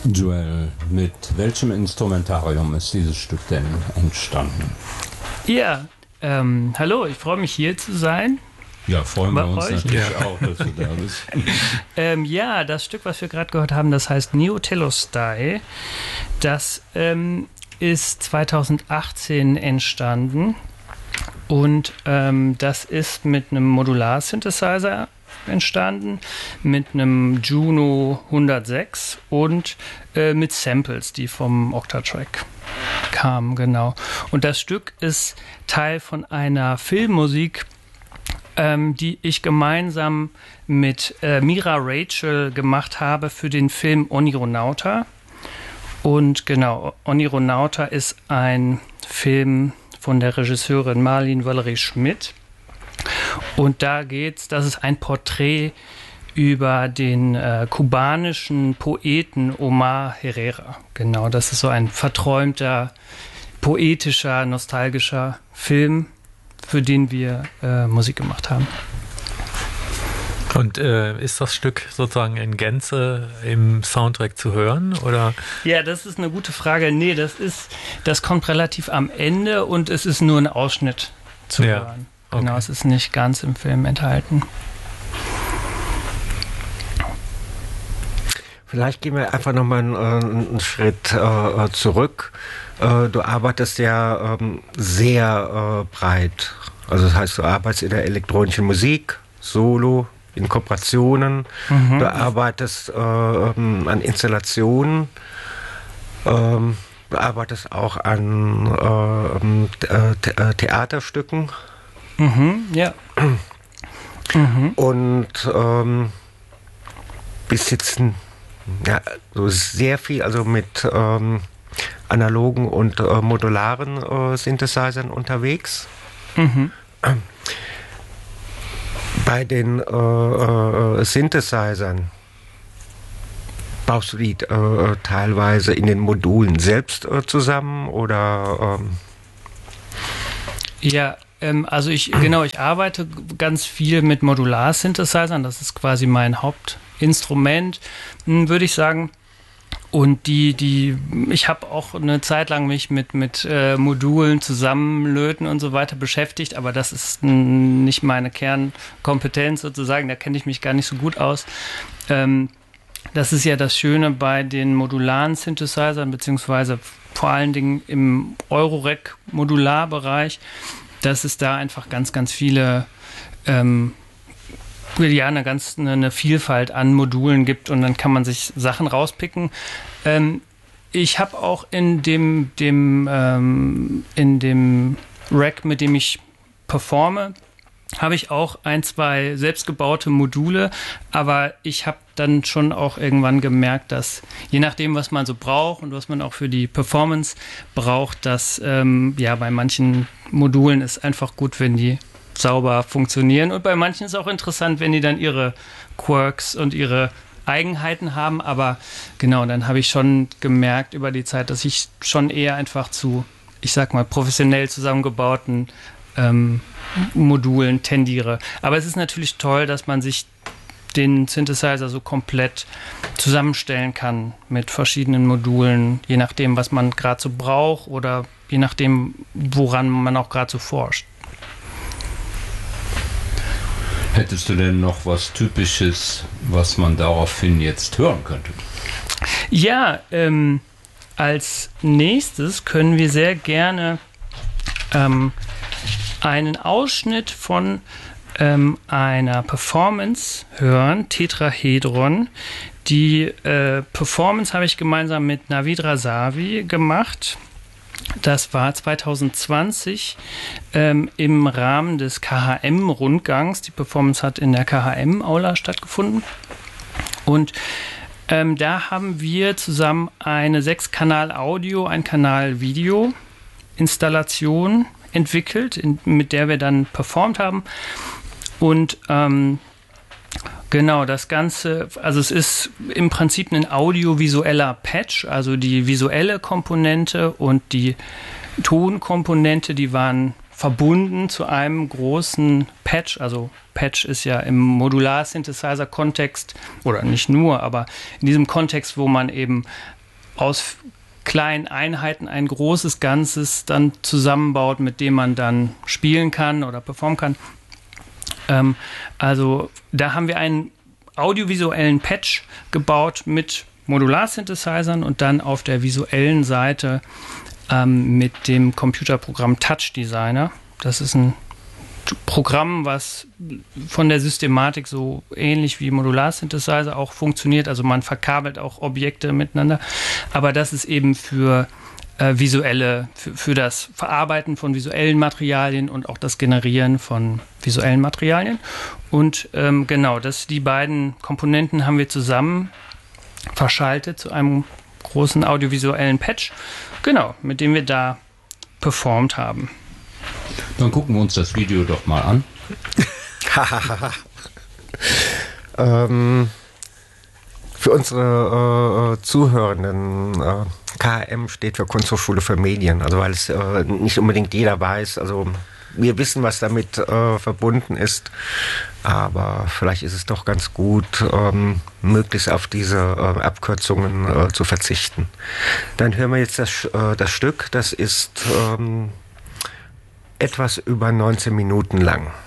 Joel, mit welchem Instrumentarium ist dieses Stück denn entstanden? Ja, hallo, ich freue mich hier zu sein. Ja, freuen wir uns euch? Natürlich auch, dass du da bist. Ja, das Stück, was wir gerade gehört haben, das heißt Neotelostai. Das ist 2018 entstanden und das ist mit einem Modular-Synthesizer entstanden, mit einem Juno 106 und mit Samples, die vom Octatrack kamen, genau. Und das Stück ist Teil von einer Filmmusik, die ich gemeinsam mit Mira Rachel gemacht habe für den Film Onironauta. Und genau, Onironauta ist ein Film von der Regisseurin Marlene Valerie Schmidt. Und da geht's, das ist ein Porträt über den kubanischen Poeten Omar Herrera. Genau, das ist so ein verträumter, poetischer, nostalgischer Film, für den wir Musik gemacht haben. Und ist das Stück sozusagen in Gänze im Soundtrack zu hören, oder? Ja, das ist eine gute Frage. Nee, das kommt relativ am Ende und es ist nur ein Ausschnitt zu hören. Okay. Genau, es ist nicht ganz im Film enthalten. Vielleicht gehen wir einfach nochmal einen Schritt zurück. Du arbeitest ja sehr breit. Also das heißt, du arbeitest in der elektronischen Musik, Solo, in Kooperationen. Mhm. Du arbeitest an Installationen. Du arbeitest auch an Theaterstücken. Mhm, ja. Und bis jetzt so sehr viel, also mit analogen und modularen Synthesizern unterwegs. Mhm. Bei den Synthesizern baust du die teilweise in den Modulen selbst zusammen oder? Ja, also ich arbeite ganz viel mit Modular-Synthesizern. Das ist quasi mein Hauptinstrument, würde ich sagen. Und ich habe auch eine Zeit lang mich mit Modulen zusammenlöten und so weiter beschäftigt, aber das ist nicht meine Kernkompetenz sozusagen, da kenne ich mich gar nicht so gut aus. Das ist ja das Schöne bei den modularen Synthesizern, beziehungsweise vor allen Dingen im Eurorack-Modularbereich, dass es da einfach ganz, ganz viele eine Vielfalt an Modulen gibt und dann kann man sich Sachen rauspicken. Ich habe auch in dem Rack, mit dem ich performe, habe ich auch 1, 2 selbstgebaute Module, aber ich habe dann schon auch irgendwann gemerkt, dass je nachdem, was man so braucht und was man auch für die Performance braucht, dass bei manchen Modulen ist einfach gut, wenn die sauber funktionieren und bei manchen ist es auch interessant, wenn die dann ihre Quirks und ihre Eigenheiten haben, aber genau, dann habe ich schon gemerkt über die Zeit, dass ich schon eher einfach zu, ich sag mal, professionell zusammengebauten Modulen tendiere. Aber es ist natürlich toll, dass man sich den Synthesizer so komplett zusammenstellen kann mit verschiedenen Modulen, je nachdem, was man gerade so braucht oder je nachdem, woran man auch gerade so forscht. Hättest du denn noch was Typisches, was man daraufhin jetzt hören könnte? Ja, als nächstes können wir sehr gerne einen Ausschnitt von einer Performance hören, Tetrahedron. Die Performance habe ich gemeinsam mit Navid Razavi gemacht. Das war 2020 im Rahmen des KHM-Rundgangs. Die Performance hat in der KHM-Aula stattgefunden. Und da haben wir zusammen eine 6-Kanal-Audio-, ein Kanal-Video-Installation entwickelt, mit der wir dann performt haben. Und genau, das Ganze, also es ist im Prinzip ein audiovisueller Patch, also die visuelle Komponente und die Tonkomponente, die waren verbunden zu einem großen Patch. Also Patch ist ja im Modular-Synthesizer-Kontext, oder nicht nur, aber in diesem Kontext, wo man eben aus kleinen Einheiten ein großes Ganzes dann zusammenbaut, mit dem man dann spielen kann oder performen kann. Also da haben wir einen audiovisuellen Patch gebaut mit Modular-Synthesizern und dann auf der visuellen Seite mit dem Computerprogramm Touch Designer. Das ist ein Programm, was von der Systematik so ähnlich wie Modular-Synthesizer auch funktioniert. Also man verkabelt auch Objekte miteinander. Aber das ist eben für für das Verarbeiten von visuellen Materialien und auch das Generieren von visuellen Materialien. Und genau, die beiden Komponenten haben wir zusammen verschaltet zu einem großen audiovisuellen Patch, genau, mit dem wir da performt haben. Dann gucken wir uns das Video doch mal an. Für unsere Zuhörenden, KM steht für Kunsthochschule für Medien, also weil es nicht unbedingt jeder weiß, also wir wissen, was damit verbunden ist, aber vielleicht ist es doch ganz gut, möglichst auf diese Abkürzungen zu verzichten. Dann hören wir jetzt das Stück, das ist etwas über 19 Minuten lang.